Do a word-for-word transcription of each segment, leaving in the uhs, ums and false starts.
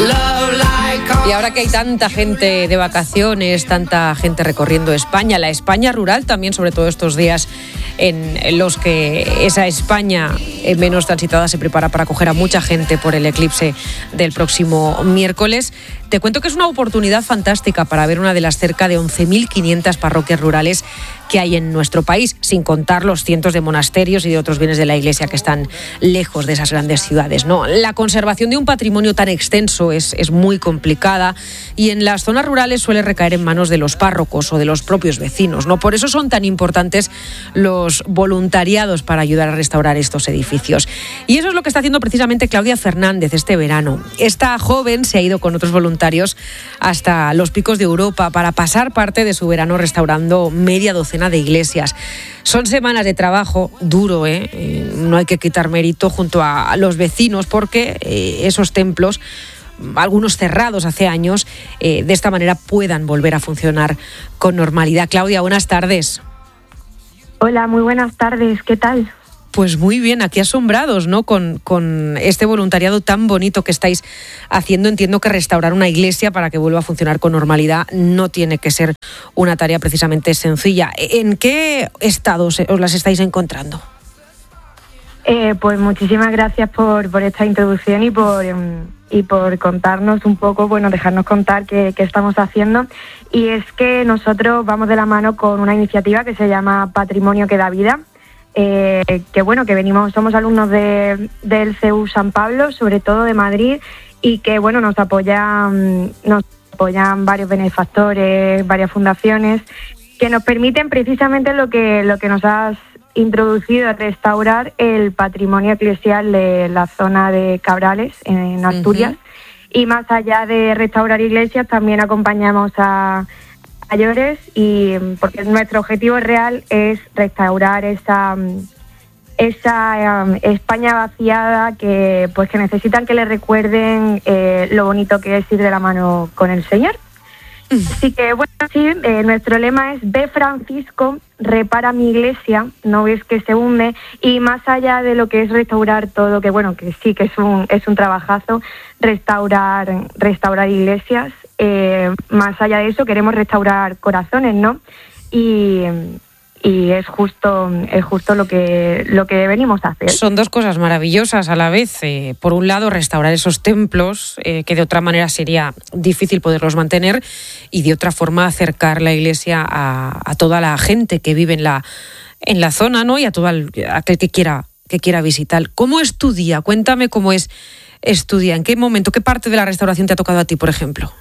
Y ahora que hay tanta gente de vacaciones, tanta gente recorriendo España, la España rural también, sobre todo estos días en los que esa España menos transitada se prepara para acoger a mucha gente por el eclipse del próximo miércoles. Te cuento que es una oportunidad fantástica para ver una de las cerca de once mil quinientas parroquias rurales que hay en nuestro país, sin contar los cientos de monasterios y de otros bienes de la Iglesia que están lejos de esas grandes ciudades, ¿no? La conservación de un patrimonio tan extenso es, es muy complicada y en las zonas rurales suele recaer en manos de los párrocos o de los propios vecinos, ¿no? Por eso son tan importantes los voluntariados para ayudar a restaurar estos edificios. Y eso es lo que está haciendo precisamente Claudia Fernández este verano. Esta joven se ha ido con otros voluntarios hasta los picos de Europa para pasar parte de su verano restaurando media docena de iglesias. Son semanas de trabajo duro, ¿eh? Eh, no hay que quitar mérito junto a los vecinos porque eh, esos templos, algunos cerrados hace años, eh, de esta manera puedan volver a funcionar con normalidad. Claudia, buenas tardes. Hola, muy buenas tardes. ¿Qué tal? Pues muy bien, aquí asombrados, ¿no? Con, con este voluntariado tan bonito que estáis haciendo. Entiendo que restaurar una iglesia para que vuelva a funcionar con normalidad no tiene que ser una tarea precisamente sencilla. ¿En qué estado os las estáis encontrando? Eh, pues muchísimas gracias por, por esta introducción y por, y por contarnos un poco, bueno, dejarnos contar qué, qué estamos haciendo. Y es que nosotros vamos de la mano con una iniciativa que se llama Patrimonio que da vida. Eh, que bueno, que venimos, somos alumnos de, del C E U San Pablo, sobre todo de Madrid, y que bueno, nos apoyan, nos apoyan varios benefactores, varias fundaciones, que nos permiten precisamente lo que, lo que nos has introducido, a restaurar el patrimonio eclesial de la zona de Cabrales, en Asturias. Uh-huh. Y más allá de restaurar iglesias, también acompañamos a mayores, y porque nuestro objetivo real es restaurar esa esa um, España vaciada que pues que necesitan que le recuerden eh, lo bonito que es ir de la mano con el Señor. Mm. Así que bueno, sí, eh, nuestro lema es: ve Francisco, repara mi iglesia, no ves que se hunde. Y más allá de lo que es restaurar todo, que bueno, que sí que es un es un trabajazo restaurar restaurar iglesias. Eh, más allá de eso queremos restaurar corazones, ¿no? Y, y es justo es justo lo que lo que venimos a hacer. Son dos cosas maravillosas a la vez. Eh, por un lado, restaurar esos templos eh, que de otra manera sería difícil poderlos mantener, y de otra forma acercar la iglesia a, a toda la gente que vive en la en la zona, ¿no? Y a todo el, aquel que quiera que quiera visitar. ¿Cómo es tu día? Cuéntame cómo es, es tu día. ¿En qué momento, qué parte de la restauración te ha tocado a ti, por ejemplo?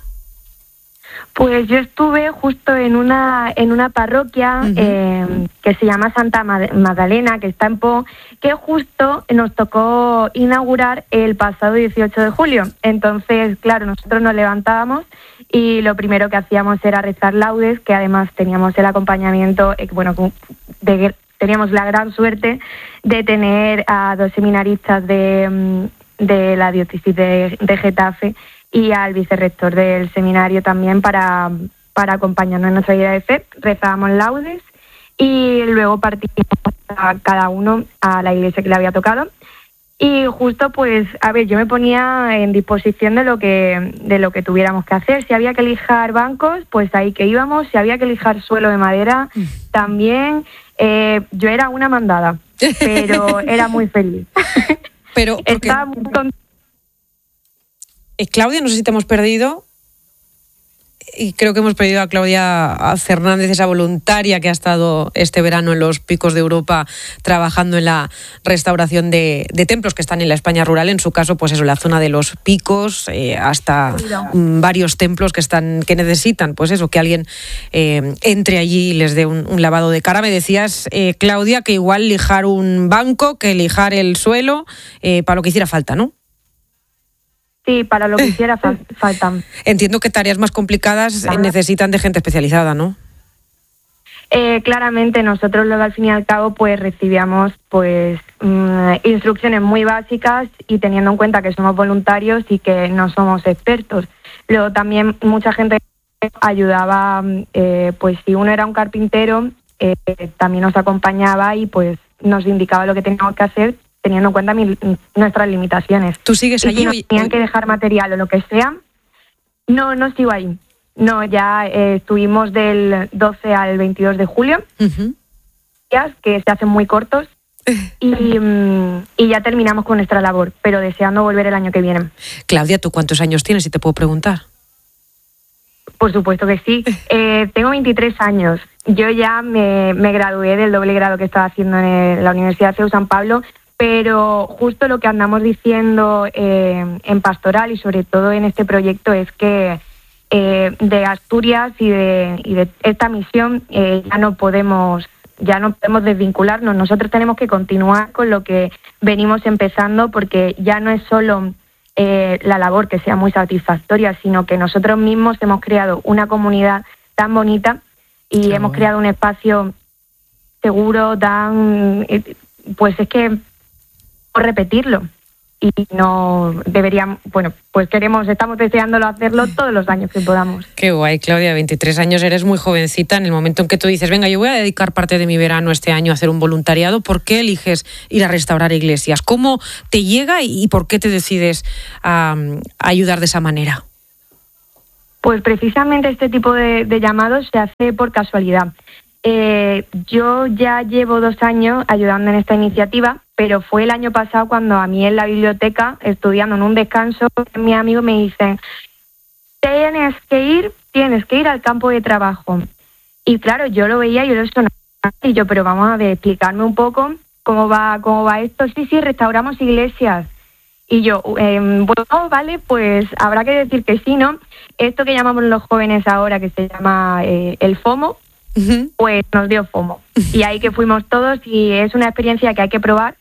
Pues yo estuve justo en una en una parroquia uh-huh. eh, que se llama Santa Magdalena, que está en Po, que justo nos tocó inaugurar el pasado dieciocho de julio. Entonces, claro, nosotros nos levantábamos y lo primero que hacíamos era rezar laudes, que además teníamos el acompañamiento, eh, bueno, de, teníamos la gran suerte de tener a dos seminaristas de, de la diócesis de, de Getafe, y al vicerrector del seminario también para, para acompañarnos en nuestra vida de fe. Rezábamos laudes y luego partimos a cada uno a la iglesia que le había tocado. Y justo, pues, a ver, yo me ponía en disposición de lo que de lo que tuviéramos que hacer. Si había que lijar bancos, pues ahí que íbamos. Si había que lijar suelo de madera, también. Eh, yo era una mandada, pero era muy feliz. Pero porque... Estaba muy contenta. Eh, Claudia, no sé si te hemos perdido. Y creo que hemos perdido a Claudia Fernández, esa voluntaria que ha estado este verano en los picos de Europa trabajando en la restauración de, de templos que están en la España rural. En su caso, pues eso, la zona de los picos, eh, hasta um, varios templos que están que necesitan, pues eso, que alguien eh, entre allí y les dé un, un lavado de cara. Me decías, eh, Claudia, que igual lijar un banco, que lijar el suelo, eh, para lo que hiciera falta, ¿no? Sí, para lo que hiciera fal- faltan. Entiendo que tareas más complicadas eh, necesitan de gente especializada, ¿no? Eh, claramente nosotros luego al fin y al cabo pues recibíamos pues mmm, instrucciones muy básicas, y teniendo en cuenta que somos voluntarios y que no somos expertos. Luego también mucha gente ayudaba, eh, pues si uno era un carpintero, eh, también nos acompañaba y pues nos indicaba lo que teníamos que hacer, teniendo en cuenta mi, nuestras limitaciones. ¿Tú sigues y allí? Si nos tenían que dejar material o lo que sea, no, no sigo ahí. No, ya eh, estuvimos del doce al veintidós de julio, Uh-huh. días que se hacen muy cortos, y, um, y ya terminamos con nuestra labor, pero deseando volver el año que viene. Claudia, ¿tú cuántos años tienes, si te puedo preguntar? Por supuesto que sí. Eh, tengo veintitrés años. Yo ya me, me gradué del doble grado que estaba haciendo en el- la Universidad C E U San Pablo, pero justo lo que andamos diciendo eh, en Pastoral y sobre todo en este proyecto es que eh, de Asturias y de, y de esta misión eh, ya no podemos ya no podemos desvincularnos. Nosotros tenemos que continuar con lo que venimos empezando, porque ya no es solo eh, la labor que sea muy satisfactoria, sino que nosotros mismos hemos creado una comunidad tan bonita y Qué hemos bueno. creado un espacio seguro, tan... eh, pues es que por repetirlo. Y no deberíamos, bueno, pues queremos, estamos deseándolo hacerlo todos los años que podamos. Qué guay, Claudia, veintitrés años, eres muy jovencita. En el momento en que tú dices, venga, yo voy a dedicar parte de mi verano este año a hacer un voluntariado, ¿por qué eliges ir a restaurar iglesias? ¿Cómo te llega y por qué te decides a, a ayudar de esa manera? Pues precisamente este tipo de, de llamados se hace por casualidad. Eh, yo ya llevo dos años ayudando en esta iniciativa, pero fue el año pasado cuando a mí en la biblioteca, estudiando en un descanso, mis amigos me dicen, tienes que ir, tienes que ir al campo de trabajo. Y claro, yo lo veía y yo lo sonaba, y yo, pero vamos a ver, explicarme un poco cómo va, cómo va esto. Sí, sí, restauramos iglesias. Y yo, eh, bueno, vale, pues habrá que decir que sí, ¿no? Esto que llamamos los jóvenes ahora, que se llama eh, el FOMO, Uh-huh. pues nos dio FOMO. Y ahí que fuimos todos, y es una experiencia que hay que probar,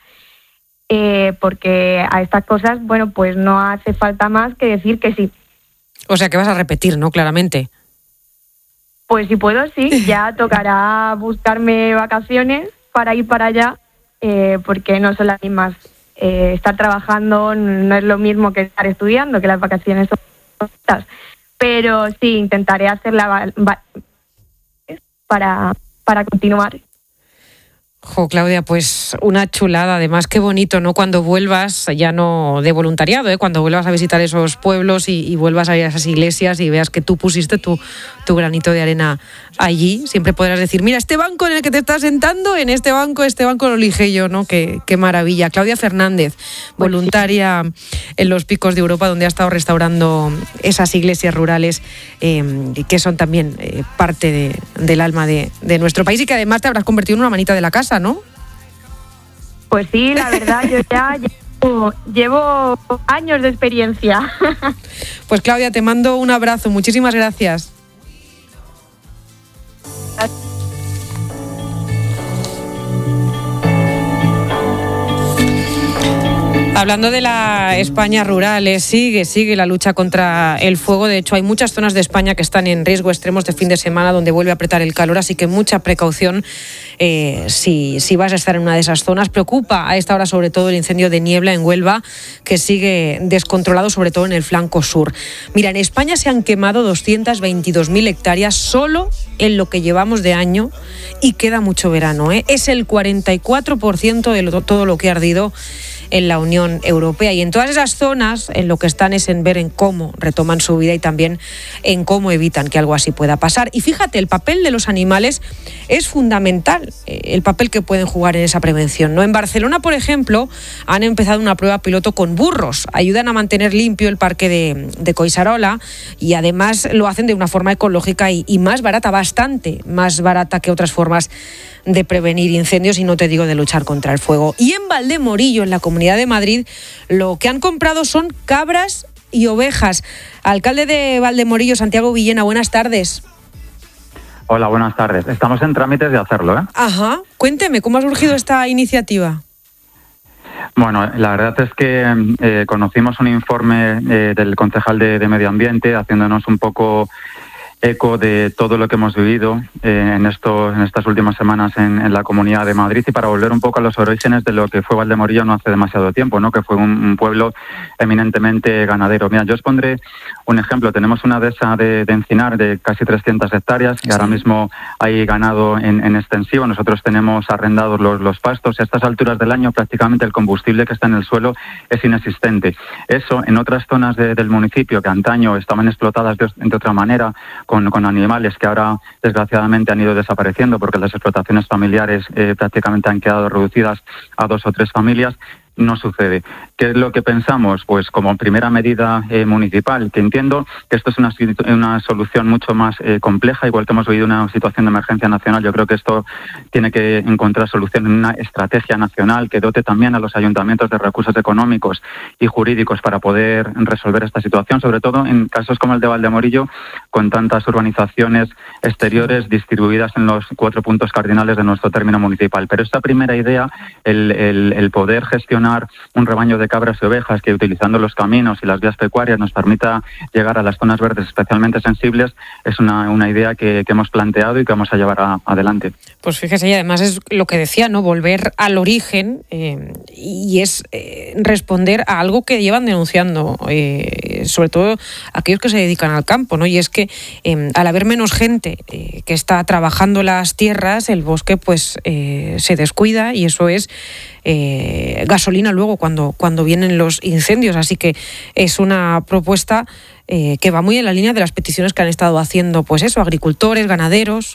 eh, porque a estas cosas, bueno, pues no hace falta más que decir que sí. O sea, que vas a repetir, ¿no? Claramente. Pues si puedo, sí, ya tocará buscarme vacaciones para ir para allá, eh, porque no son las mismas. Eh, estar trabajando no es lo mismo que estar estudiando, que las vacaciones son cortas. Pero sí, intentaré hacerla va- va- para, para continuar. Jo, Claudia, pues una chulada. Además, qué bonito, ¿no? Cuando vuelvas, ya no de voluntariado, ¿eh? Cuando vuelvas a visitar esos pueblos y, y vuelvas a ir a esas iglesias y veas que tú pusiste tu, tu granito de arena allí, siempre podrás decir, mira, este banco en el que te estás sentando, en este banco, este banco lo elige yo, ¿no? Qué, qué maravilla. Claudia Fernández, voluntaria en los Picos de Europa, donde ha estado restaurando esas iglesias rurales eh, que son también eh, parte de, del alma de, de nuestro país, y que además te habrás convertido en una manita de la casa, ¿no? Pues sí, la verdad, yo ya llevo, llevo años de experiencia. Pues Claudia, te mando un abrazo, muchísimas gracias. Hablando de la España rural, eh, sigue, sigue la lucha contra el fuego. De hecho, hay muchas zonas de España que están en riesgo extremos de fin de semana, donde vuelve a apretar el calor, así que mucha precaución eh, si, si vas a estar en una de esas zonas. Preocupa a esta hora sobre todo el incendio de niebla en Huelva, que sigue descontrolado, sobre todo en el flanco sur. Mira, en España se han quemado doscientas veintidós mil hectáreas solo en lo que llevamos de año, y queda mucho verano, ¿eh? Es el cuarenta y cuatro por ciento de lo, todo lo que ha ardido en la Unión Europea, y en todas esas zonas en lo que están es en ver en cómo retoman su vida y también en cómo evitan que algo así pueda pasar. Y fíjate, el papel de los animales es fundamental, el papel que pueden jugar en esa prevención, ¿no? En Barcelona, por ejemplo, han empezado una prueba piloto con burros. Ayudan a mantener limpio el parque de, de Collserola, y además lo hacen de una forma ecológica y, y más barata, bastante más barata que otras formas de prevenir incendios, y no te digo de luchar contra el fuego. Y en Valdemorillo, en la Comunidad de Madrid, lo que han comprado son cabras y ovejas. Alcalde de Valdemorillo, Santiago Villena, buenas tardes. Hola, buenas tardes. Estamos en trámites de hacerlo, ¿eh? Ajá, cuénteme, ¿cómo ha surgido esta iniciativa? Bueno, la verdad es que eh, conocimos un informe eh, del concejal de, de Medio Ambiente, haciéndonos un poco eco de todo lo que hemos vivido eh, en, esto, en estas últimas semanas en, en la Comunidad de Madrid, y para volver un poco a los orígenes de lo que fue Valdemorillo no hace demasiado tiempo, ¿no? Que fue un, un pueblo eminentemente ganadero. Mira, yo os pondré un ejemplo. Tenemos una dehesa de, de encinar de casi trescientas hectáreas y ahora mismo hay ganado en, en extensivo. Nosotros tenemos arrendados los, los pastos. A estas alturas del año prácticamente el combustible que está en el suelo es inexistente. Eso en otras zonas de, del municipio que antaño estaban explotadas de, de otra manera, Con, con animales que ahora desgraciadamente han ido desapareciendo porque las explotaciones familiares eh, prácticamente han quedado reducidas a dos o tres familias, no sucede. ¿Qué es lo que pensamos? Pues como primera medida eh, municipal, que entiendo que esto es una, una solución mucho más eh, compleja, igual que hemos vivido una situación de emergencia nacional. Yo creo que esto tiene que encontrar solución en una estrategia nacional que dote también a los ayuntamientos de recursos económicos y jurídicos para poder resolver esta situación, sobre todo en casos como el de Valdemorillo, con tantas urbanizaciones exteriores distribuidas en los cuatro puntos cardinales de nuestro término municipal. Pero esta primera idea, el, el, el poder gestionar un rebaño de cabras y ovejas que, utilizando los caminos y las vías pecuarias, nos permita llegar a las zonas verdes especialmente sensibles, es una, una idea que, que hemos planteado y que vamos a llevar a, adelante. Pues fíjese, y además es lo que decía, ¿no? Volver al origen eh, y es eh, responder a algo que llevan denunciando, eh, sobre todo aquellos que se dedican al campo, ¿no? Y es que eh, al haber menos gente eh, que está trabajando las tierras, el bosque pues eh, se descuida, y eso es eh, gasolina luego cuando, cuando vienen los incendios. Así que es una propuesta eh, que va muy en la línea de las peticiones que han estado haciendo, pues eso, agricultores, ganaderos,